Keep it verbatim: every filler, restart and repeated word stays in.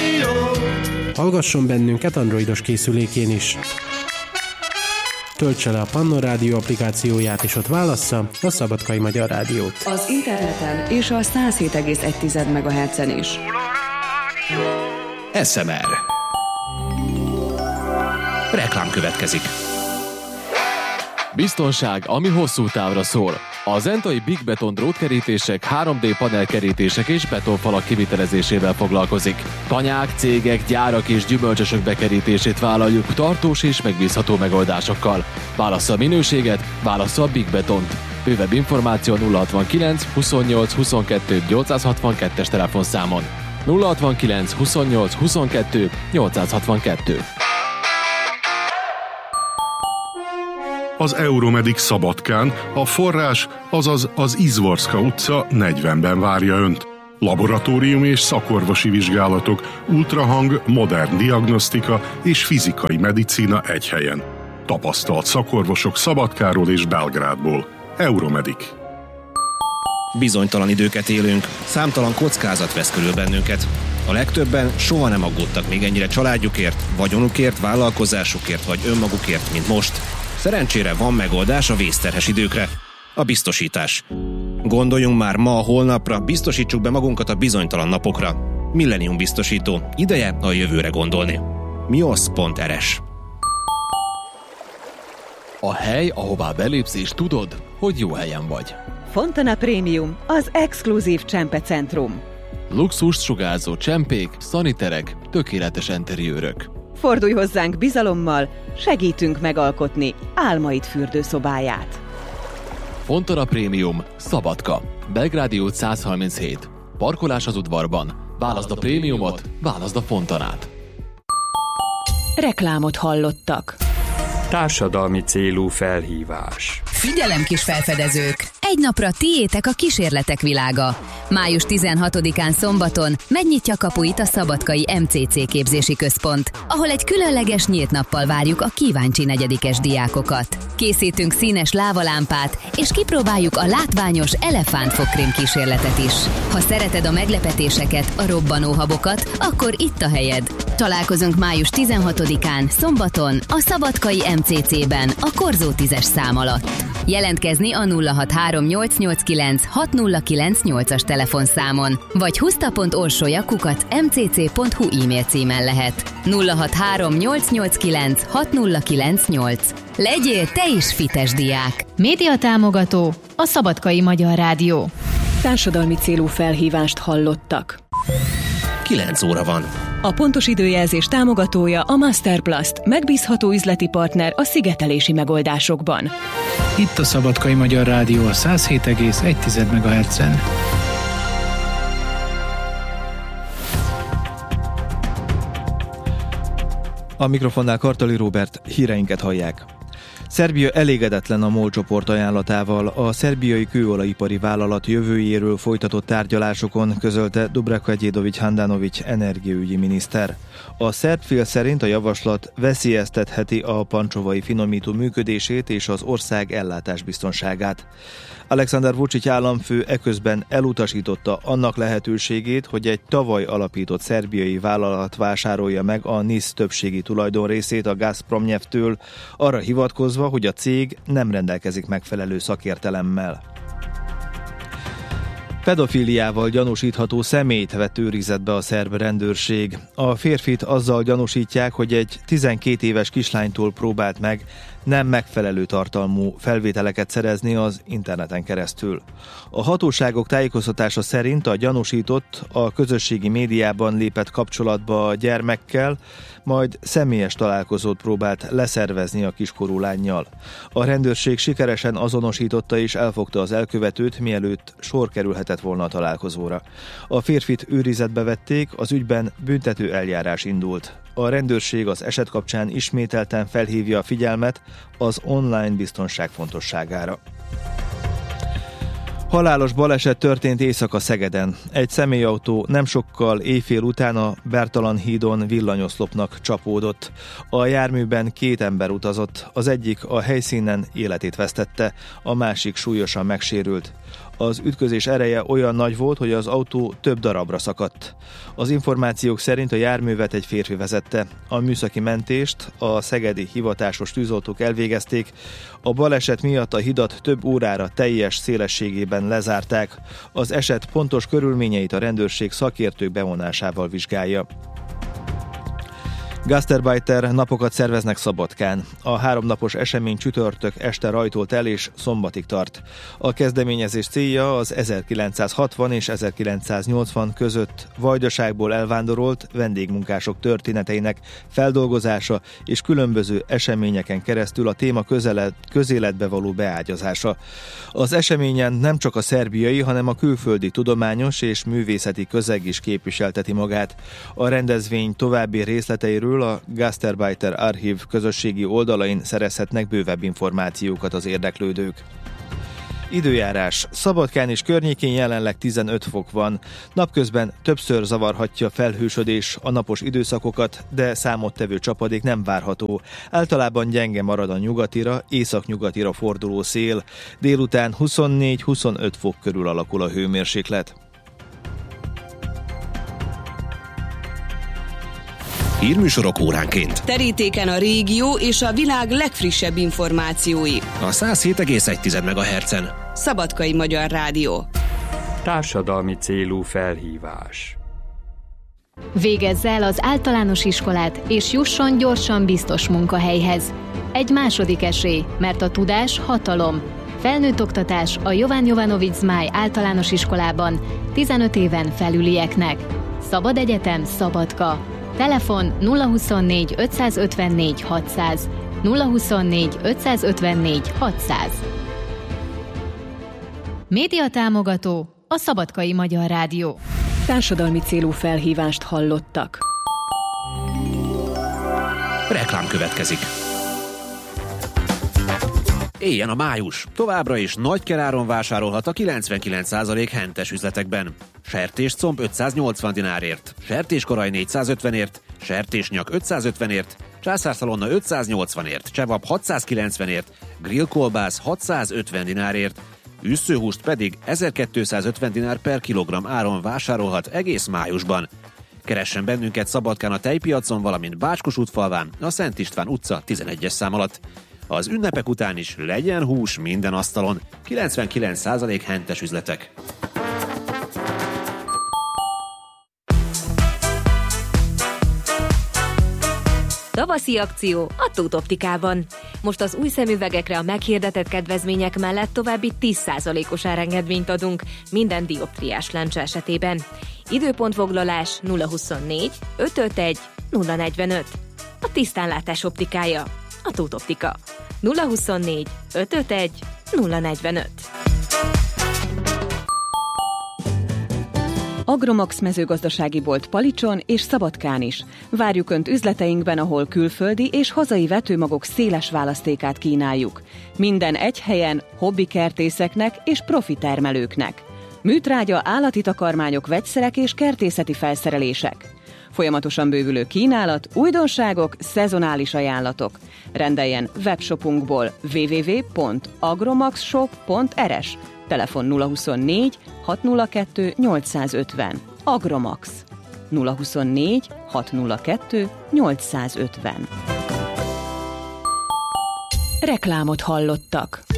Hallgasson bennünket androidos készülékén is. Töltse le a Pannon Rádió applikációját, és ott válassza a Szabadkai Magyar Rádiót. Az interneten és a száz hét egész egy megahertzen is. es em er. Reklám következik. Biztonság, ami hosszú távra szól. A Zentai Big Beton drótkerítések, három dé panelkerítések és betonfalak kivitelezésével foglalkozik. Tanyák, cégek, gyárak és gyümölcsösök bekerítését vállaljuk tartós és megbízható megoldásokkal. Válassza a minőséget, válassza a Big Betont. Bővebb információ nulla hatvankilenc huszonnyolc huszonkettő nyolcszázhatvankettes telefonszámon. nulla hatvankilenc huszonnyolc huszonkettő nyolcszázhatvankettő. Az Euromedic Szabadkán a forrás, azaz az Izvorska utca negyvenben várja Önt. Laboratórium és szakorvosi vizsgálatok, ultrahang, modern diagnosztika és fizikai medicína egy helyen. Tapasztalt szakorvosok Szabadkáról és Belgrádból. Euromedic. Bizonytalan időket élünk, számtalan kockázat vesz körül bennünket. A legtöbben soha nem aggódtak még ennyire családjukért, vagyonukért, vállalkozásukért vagy önmagukért, mint most. Szerencsére van megoldás a vészterhes időkre. A biztosítás. Gondoljunk már ma a holnapra, biztosítsuk be magunkat a bizonytalan napokra. Millennium biztosító. Ideje a jövőre gondolni. miosz pont er es. A hely, ahová belépsz és tudod, hogy jó helyen vagy. Fontana Premium, az exkluzív csempecentrum. Luxust sugárzó csempék, szaniterek, tökéletes enteriőrök. Fordulj hozzánk bizalommal, segítünk megalkotni álmaid fürdőszobáját. Fontana Premium, Szabadka, Belgrádi út száz harminchét. Parkolás az udvarban. Válaszd a prémiumot, válaszd a Fontanát. Reklámot hallottak. Társadalmi célú felhívás. Figyelem, kis felfedezők! Egy napra tiétek a kísérletek világa. május tizenhatodikán szombaton megnyitja kapuit a szabadkai em cé cé képzési központ, ahol egy különleges nyílt nappal várjuk a kíváncsi negyedikes diákokat. Készítünk színes lávalámpát, és kipróbáljuk a látványos elefántfogkrém kísérletet is. Ha szereted a meglepetéseket, a robbanóhabokat, akkor itt a helyed. Találkozunk május tizenhatodikán szombaton a szabadkai em cé cében a Korzó tízes szám alatt. Jelentkezni a nulla hat három nyolc nyolc kilenc hat nulla kilenc nyolcas telefonszámon, vagy huszta pont orsolya kukac em cé cé pont hu e-mail címen lehet. nulla hat három nyolc nyolc kilenc hat nulla kilenc nyolc. Legyél te is fites diák! Média támogató a Szabadkai Magyar Rádió. Társadalmi célú felhívást hallottak. kilenc óra van. A pontos időjelzés támogatója a Masterplast, megbízható üzleti partner a szigetelési megoldásokban. Itt a Szabadkai Magyar Rádió a száz hét egész egy megahertzen. A mikrofonnál Kartali Róbert, híreinket hallják. Szerbia elégedetlen a MOL csoport ajánlatával. A szerbiai kőolajipari vállalat jövőjéről folytatott tárgyalásokon közölte Dubravka Djedović Handanović energiaügyi miniszter. A szerb fél szerint a javaslat veszélyeztetheti a pancsovai finomító működését és az ország ellátásbiztonságát. Alexander Vučić államfő eközben elutasította annak lehetőségét, hogy egy tavaly alapított szerbiai vállalat vásárolja meg a NIS többségi tulajdonrészét a Gazpromnyeftől, arra hivatkozva, hogy a cég nem rendelkezik megfelelő szakértelemmel. Pedofíliával gyanúsítható személyt vett őrizetbe a szerb rendőrség. A férfit azzal gyanúsítják, hogy egy tizenkét éves kislánytól próbált meg nem megfelelő tartalmú felvételeket szerezni az interneten keresztül. A hatóságok tájékoztatása szerint a gyanúsított a közösségi médiában lépett kapcsolatba a gyermekkel, majd személyes találkozót próbált leszervezni a kiskorú lánnyal. A rendőrség sikeresen azonosította és elfogta az elkövetőt, mielőtt sor kerülhetett volna a találkozóra. A férfit őrizetbe vették, az ügyben büntető eljárás indult. A rendőrség az eset kapcsán ismételten felhívja a figyelmet az online biztonság fontosságára. Halálos baleset történt éjszaka Szegeden. Egy személyautó nem sokkal éjfél után a Bertalan hídon villanyoszlopnak csapódott. A járműben két ember utazott, az egyik a helyszínen életét vesztette, a másik súlyosan megsérült. Az ütközés ereje olyan nagy volt, hogy az autó több darabra szakadt. Az információk szerint a járművet egy férfi vezette. A műszaki mentést a szegedi hivatásos tűzoltók elvégezték. A baleset miatt a hidat több órára teljes szélességében lezárták. Az eset pontos körülményeit a rendőrség szakértők bevonásával vizsgálja. Gastarbeiter napokat szerveznek Szabadkán. A háromnapos esemény csütörtök este rajtolt el és szombatig tart. A kezdeményezés célja az ezerkilencszázhatvan és ezerkilencszáznyolcvan között Vajdaságból elvándorolt vendégmunkások történeteinek feldolgozása és különböző eseményeken keresztül a téma közelet, közéletbe való beágyazása. Az eseményen nem csak a szerbiai, hanem a külföldi tudományos és művészeti közeg is képviselteti magát. A rendezvény további részleteiről a Gastarbeiter archív közösségi oldalain szerezhetnek bővebb információkat az érdeklődők. Időjárás. Szabadkán és környékén jelenleg tizenöt fok van. Napközben többször zavarhatja felhősödés a napos időszakokat, de számottevő csapadék nem várható. Általában gyenge marad a nyugatira, északnyugatira forduló szél. Délután huszonnégy-huszonöt fok körül alakul a hőmérséklet. Hírműsorok óránként. Terítéken a régió és a világ legfrissebb információi. A száz hét egész egy megahertzen. Szabadkai Magyar Rádió. Társadalmi célú felhívás. Végezze el az általános iskolát, és jusson gyorsan biztos munkahelyhez. Egy második esély, mert a tudás hatalom. Felnőtt oktatás a Jovan Jovanovic Zmáj általános iskolában tizenöt éven felülieknek. Szabad Egyetem Szabadka. Telefon nulla huszonnégy ötszázötvennégy hatszáz, nulla huszonnégy ötszázötvennégy hatszáz. Média támogató a Szabadkai Magyar Rádió. Társadalmi célú felhívást hallottak. Reklám következik. Éljen a május! Továbbra is nagy keráron vásárolhat a kilencvenkilenc százalék hentes üzletekben. Sertéscomb ötszáznyolcvan dinárért, sertéskoraj négyszázötvenért, sertésnyak ötszázötvenért, császárszalonna ötszáznyolcvanért, csevap hatszázkilencvenért, grillkolbász hatszázötven dinárért, üsszőhúst pedig ezerkétszázötven dinár per kilogramm áron vásárolhat egész májusban. Keressen bennünket Szabadkán a tejpiacon, valamint Bácskos-útfalván, a Szent István utca tizenegyes szám alatt. Az ünnepek után is legyen hús minden asztalon. kilencvenkilenc százalék hentes üzletek. Tavaszi akció a Tóth Optikában. Most az új szemüvegekre a meghirdetett kedvezmények mellett további tíz százalékos árengedményt adunk minden dioptriás lencse esetében. Időpontfoglalás nulla huszonnégy ötvenöt nulla negyvenöt. A tisztánlátás optikája. A Tóth Optika. nulla huszonnégy ötvenöt nulla negyvenöt. Agromax mezőgazdasági bolt Palicson és Szabadkán is. Várjuk Önt üzleteinkben, ahol külföldi és hazai vetőmagok széles választékát kínáljuk. Minden egy helyen, hobbikertészeknek és profi termelőknek. Műtrágya, állati takarmányok, vegyszerek és kertészeti felszerelések. Folyamatosan bővülő kínálat, újdonságok, szezonális ajánlatok. Rendeljen webshopunkból double-u double-u double-u pont agromaxshop pont er es. Telefon nulla huszonnégy hatszázkettő nyolcszázötven. Agromax nulla huszonnégy hatszázkettő nyolcszázötven. Reklámot hallottak.